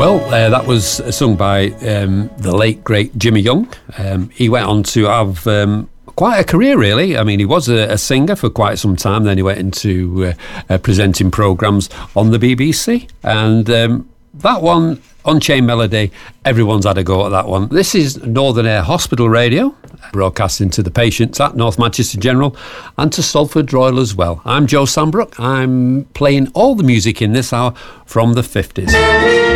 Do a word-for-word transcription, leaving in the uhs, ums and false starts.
Well, uh, that was sung by um, the late, great Jimmy Young. Um, he went on to have um, quite a career, really. I mean, he was a, a singer for quite some time. Then he went into uh, uh, presenting programmes on the B B C. And um, that one, Unchained Melody, everyone's had a go at that one. This is Northern Air Hospital Radio, broadcasting to the patients at North Manchester General and to Salford Royal as well. I'm Joe Sambrook. I'm playing all the music in this hour from the fifties.